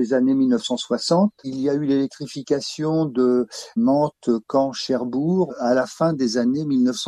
les années 1960. Il y a eu l'électrification de Mantes, Caen, Cherbourg à la fin des années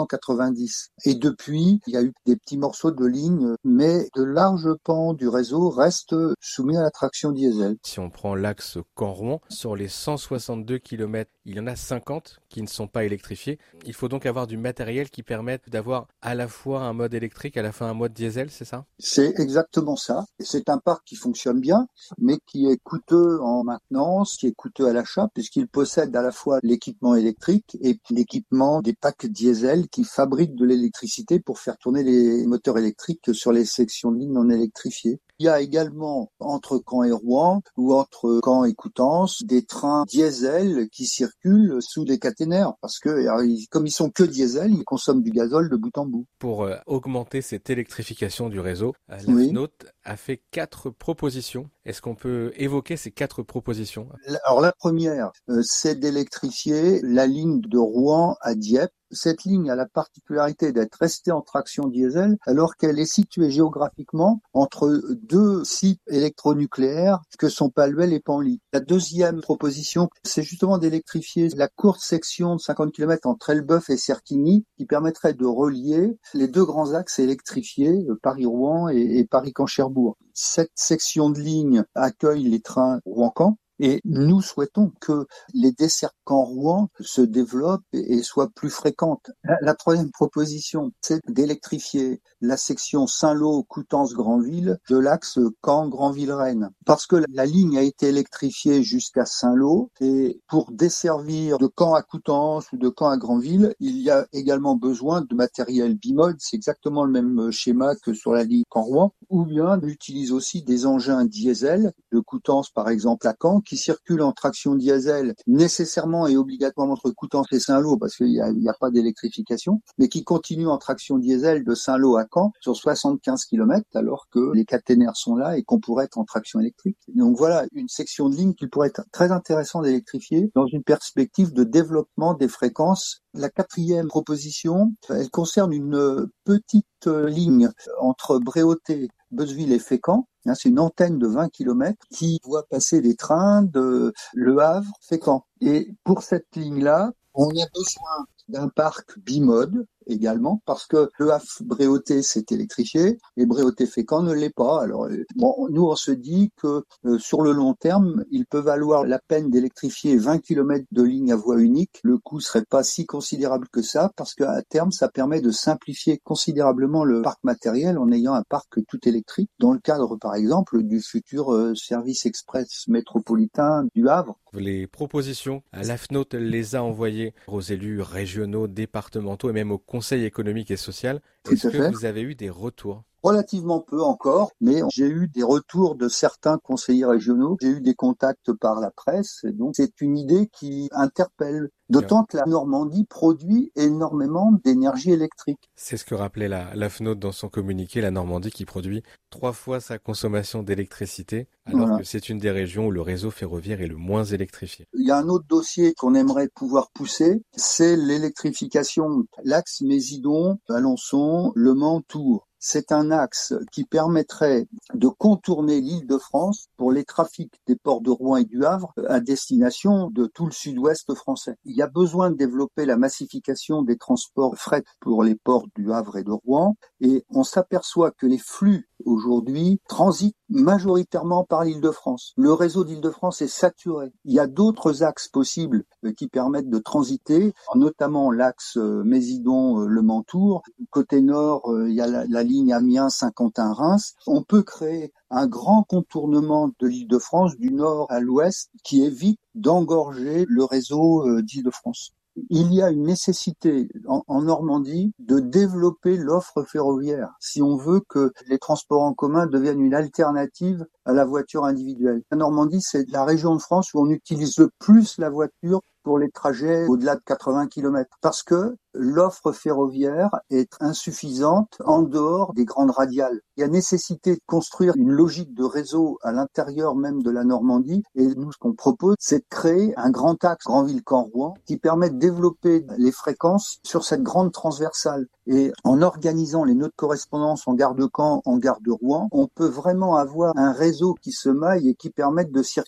1990. Et depuis, il y a eu des petits morceaux de ligne, mais de larges pans du réseau restent soumis à la traction diesel. Si on prend l'axe Caen-Rouen, sur les 162 km, il y en a 50 qui ne sont pas électrifiés. Il faut donc avoir du matériel qui permette d'avoir à la fois un mode électrique, à la fois un mode diesel, c'est ça? C'est exactement ça. C'est un parc qui fonctionne bien, mais qui est coûteux en maintenance, qui est coûteux à l'achat, puisqu'il possède à la fois l'équipement électrique et l'équipement des packs diesel qui fabriquent de l'électricité pour faire tourner les moteurs électriques sur les sections de lignes non électrifiées. Il y a également entre Caen et Rouen ou entre Caen et Coutances des trains diesel qui circulent sous des caténaires parce que comme ils sont que diesel, ils consomment du gazole de bout en bout. Pour augmenter cette électrification du réseau, Oui. l'AFNOT a fait 4 propositions. Est-ce qu'on peut évoquer ces 4 propositions? Alors la première, c'est d'électrifier la ligne de Rouen à Dieppe. Cette ligne a la particularité d'être restée en traction diesel alors qu'elle est située géographiquement entre deux sites électronucléaires que sont Paluel et Penly. La deuxième proposition, c'est justement d'électrifier la courte section de 50 km entre Elbeuf et Cerquigny qui permettrait de relier les deux grands axes électrifiés, Paris-Rouen et Paris-Caen-Cherbourg. Cette section de ligne accueille les trains Rouen-Caen. Et nous souhaitons que les dessertes Caen-Rouen se développent et soient plus fréquentes. La troisième proposition, c'est d'électrifier la section Saint-Lô, Coutances, Granville de l'axe Caen-Granville-Rennes. Parce que la ligne a été électrifiée jusqu'à Saint-Lô et pour desservir de Caen à Coutances ou de Caen à Granville, il y a également besoin de matériel bimode. C'est exactement le même schéma que sur la ligne Caen-Rouen. Ou bien on utilise aussi des engins diesel de Coutances par exemple à Caen qui circulent en traction diesel nécessairement et obligatoirement entre Coutances et Saint-Lô parce qu'il n'y a pas d'électrification, mais qui continuent en traction diesel de Saint-Lô à Caen sur 75 km alors que les caténaires sont là et qu'on pourrait être en traction électrique. Donc voilà une section de ligne qui pourrait être très intéressant d'électrifier dans une perspective de développement des fréquences. La quatrième proposition, elle concerne une petite ligne entre Bréauté, Beuzeville et Fécamp. C'est une antenne de 20 km qui voit passer des trains de Le Havre, Fécamp. Et pour cette ligne-là, on a besoin d'un parc bimode également parce que Le Havre-Bréauté s'est électrifié et Bréauté-Fécamp ne l'est pas. Alors nous on se dit que sur le long terme, il peut valoir la peine d'électrifier 20 km de ligne à voie unique. Le coût serait pas si considérable que ça parce qu'à terme, ça permet de simplifier considérablement le parc matériel en ayant un parc tout électrique dans le cadre par exemple du futur service express métropolitain du Havre. Les propositions, l'AFNOT les a envoyées aux élus régionaux, départementaux et même au Conseil économique et social. Est-ce que vous avez eu des retours? Relativement peu encore, mais j'ai eu des retours de certains conseillers régionaux, j'ai eu des contacts par la presse, et donc c'est une idée qui interpelle. D'autant que la Normandie produit énormément d'énergie électrique. C'est ce que rappelait l'AFNOT dans son communiqué, la Normandie qui produit 3 fois sa consommation d'électricité, alors que c'est une des régions où le réseau ferroviaire est le moins électrifié. Il y a un autre dossier qu'on aimerait pouvoir pousser, c'est l'électrification. L'axe Mésidon, Alençon, Le Mans, Tours. C'est un axe qui permettrait de contourner l'Île-de-France pour les trafics des ports de Rouen et du Havre à destination de tout le sud-ouest français. Il y a besoin de développer la massification des transports fret pour les ports du Havre et de Rouen et on s'aperçoit que les flux aujourd'hui transitent majoritairement par l'Île-de-France. Le réseau d'Île-de-France est saturé. Il y a d'autres axes possibles qui permettent de transiter, notamment l'axe Mésidon-Le Mans-Tours. Côté nord, il y a la ligne Amiens-Saint-Quentin-Reims. On peut créer un grand contournement de l'Île-de-France du nord à l'ouest qui évite d'engorger le réseau d'Île-de-France. Il y a une nécessité en Normandie de développer l'offre ferroviaire si on veut que les transports en commun deviennent une alternative à la voiture individuelle. La Normandie, c'est la région de France où on utilise le plus la voiture pour les trajets au-delà de 80 km parce que l'offre ferroviaire est insuffisante en dehors des grandes radiales. Il y a nécessité de construire une logique de réseau à l'intérieur même de la Normandie et nous, ce qu'on propose, c'est de créer un grand axe Granville-Caen-Rouen qui permet de développer les fréquences sur cette grande transversale. Et en organisant les nœuds de correspondance en gare de Caen, en gare de Rouen, on peut vraiment avoir un réseau qui se maille et qui permette de circuler